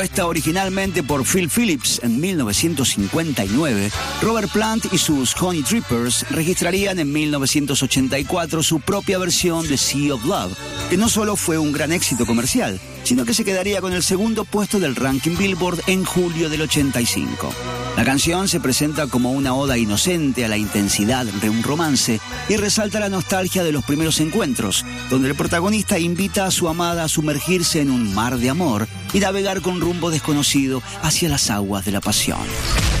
Compuesta originalmente por Phil Phillips en 1959, Robert Plant y sus Honey Drippers registrarían en 1984 su propia versión de Sea of Love, que no solo fue un gran éxito comercial, sino que se quedaría con el segundo puesto del ranking Billboard en julio del 85. La canción se presenta como una oda inocente a la intensidad de un romance y resalta la nostalgia de los primeros encuentros, donde el protagonista invita a su amada a sumergirse en un mar de amor y navegar con rumbo desconocido hacia las aguas de la pasión.